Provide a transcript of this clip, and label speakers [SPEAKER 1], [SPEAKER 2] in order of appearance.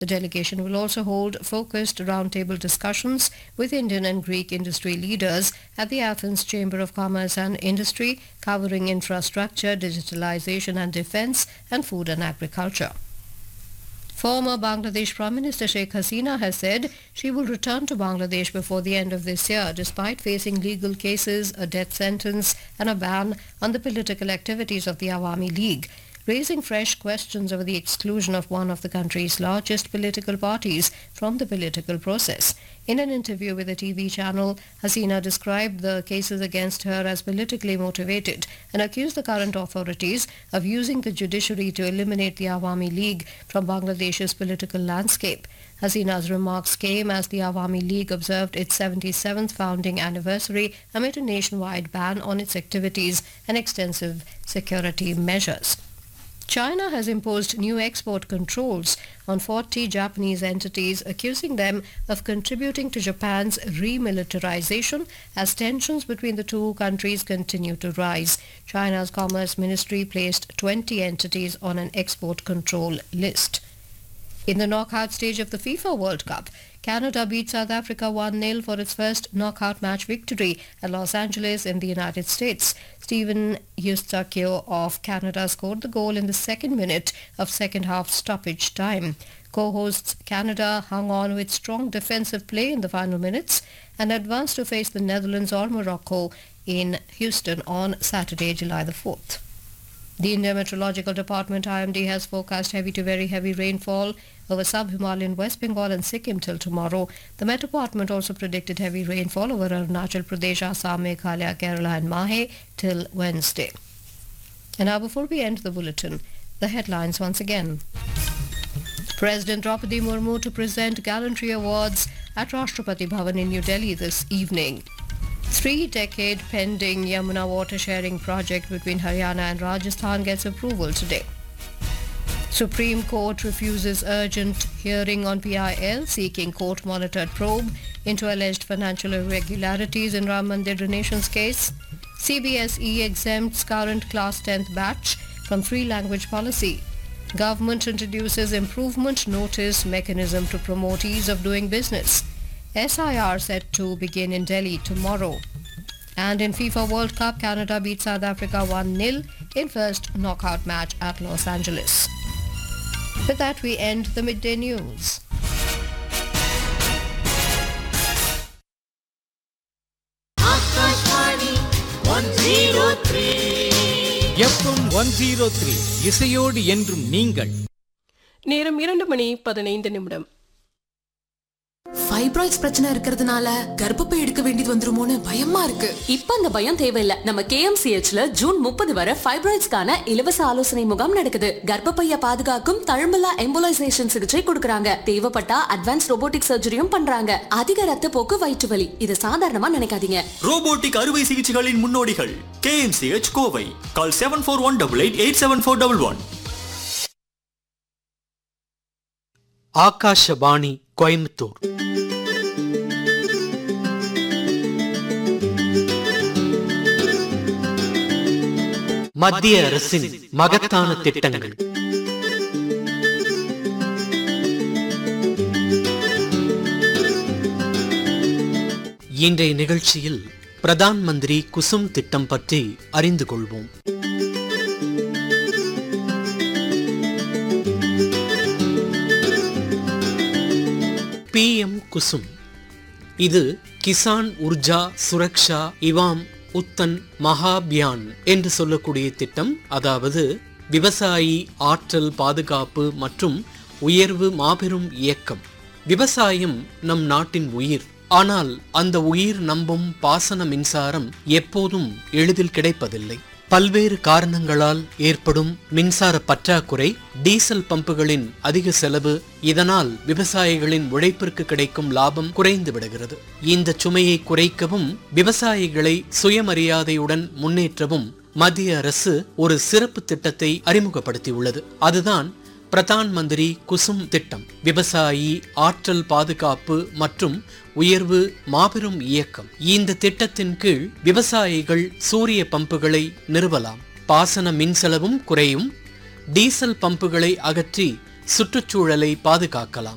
[SPEAKER 1] The delegation will also hold focused roundtable discussions with Indian and Greek industry leaders at the Athens Chamber of Commerce and Industry, covering infrastructure, digitalization and defense, and food and agriculture. Former Bangladesh Prime Minister Sheikh Hasina has said she will return to Bangladesh before the end of this year, despite facing legal cases, a death sentence and a ban on the political activities of the Awami League, raising fresh questions over the exclusion of one of the country's largest political parties from the political process. In an interview with a TV channel, Hasina described the cases against her as politically motivated and accused the current authorities of using the judiciary to eliminate the Awami League from Bangladesh's political landscape. Hasina's remarks came as the Awami League observed its 77th founding anniversary amid a nationwide ban on its activities and extensive security measures. China has imposed new export controls on 40 Japanese entities, accusing them of contributing to Japan's remilitarization as tensions between the two countries continue to rise. China's Commerce Ministry placed 20 entities on an export control list. In the knockout stage of the FIFA World Cup, Canada beat South Africa 1-0 for its first knockout match victory at Los Angeles in the United States. Steven Eustachio of Canada scored the goal in the second minute of second half stoppage time. Co-hosts Canada hung on with strong defensive play in the final minutes and advanced to face the Netherlands or Morocco in Houston on Saturday, July the 4th. The Indian Meteorological Department IMD has forecast heavy to very heavy rainfall over sub-Himalayan West Bengal and Sikkim till tomorrow. The Met Department also predicted heavy rainfall over Arunachal Pradesh, Assam, Meghalaya, Kerala and Mahe till Wednesday. And now before we end the bulletin, the headlines once again. President Draupadi Murmu to present gallantry awards at Rashtrapati Bhavan in New Delhi this evening. 3-decade pending Yamuna water sharing project between Haryana and Rajasthan gets approval today. Supreme Court refuses urgent hearing on PIL, seeking court-monitored probe into alleged financial irregularities in Ram Mandir donations case. CBSE exempts current class 10th batch from 3-language policy. Government introduces improvement notice mechanism to promote ease of doing business. SIR set to begin in Delhi tomorrow. And in FIFA World Cup, Canada beat South Africa 1-0 in first knockout match at Los Angeles. With that, we end the midday news.
[SPEAKER 2] Akashvani 103
[SPEAKER 3] FM 103 இசையோடு என்றும் நீங்கள்.
[SPEAKER 4] நேரம் 2:15
[SPEAKER 5] fibroids பிரச்சனை இருக்கிறதுனால கர்ப்பப்பை எடுக்க வேண்டியது வந்துருமோன்னு பயமா இருக்கு.
[SPEAKER 6] இப்ப அந்த பயம் தேவையில்ல. நம்ம KMCHல ஜூன் 30 வரை ஃபைப்ராய்ட்ஸ்க்கான இலவச ஆலோசனை முகாம் நடக்குது. கர்ப்பப்பைய பாதுகாக்கும் தழும்பலா எம்போலைசேஷன் சிகிச்சை கொடுக்கறாங்க. தேவைப்பட்டா அட்வான்ஸ் ரோபோட்டிக் சர்ஜரியும் பண்றாங்க. அதிக ரத்த போக்கு, வயிற்று வலி இது சாதாரணமா நினைக்காதீங்க.
[SPEAKER 7] ரோபோட்டிக் அறுவை சிகிச்சைகளின் முன்னோடிகள் KMCH கோவை. கால் 7418874411.
[SPEAKER 8] ஆகாஷவாணி கோயம்புத்தூர். மத்திய அரசின் மகத்தான திட்டங்கள். இன்றைய நிகழ்ச்சியில் பிரதான் மந்திரி குசும் திட்டம் பற்றி அறிந்து கொள்வோம். PM குசும் இது கிசான் உர்ஜா சுரக்ஷா இவாம் உத்தன் மகாபியான் என்று சொல்லக்கூடிய திட்டம். அதாவது விவசாயி ஆற்றல் பாதுகாப்பு மற்றும் உயர்வு மாபெரும் இயக்கம். விவசாயம் நம் நாட்டின் உயிர். ஆனால் அந்த உயிர் நம்பும் பாசன மின்சாரம் எப்போதும் எளிதில் கிடைப்பதில்லை. பல்வேறு காரணங்களால் ஏற்படும் மின்சார பற்றாக்குறை, டீசல் பம்புகளின் அதிக செலவு, இதனால் விவசாயிகளின் உழைப்பிற்கு கிடைக்கும் லாபம் குறைந்து விடுகிறது. இந்த சுமையை குறைக்கவும் விவசாயிகளை சுயமரியாதையுடன் முன்னேற்றவும் மத்திய அரசு ஒரு சிறப்பு திட்டத்தை அறிமுகப்படுத்தியுள்ளது. அதுதான் பிரதான் மந்திரி குசும் திட்டம். விவசாயி ஆற்றல் பாதுகாப்பு மற்றும் உயர்வு மாபெரும் இயக்கம். இந்த திட்டத்தின் கீழ் விவசாயிகள் சூரிய பம்புகளை நிறுவலாம். பாசன மின் செலவும் குறையும். டீசல் பம்புகளை அகற்றி சுற்றுச்சூழலை பாதுகாக்கலாம்.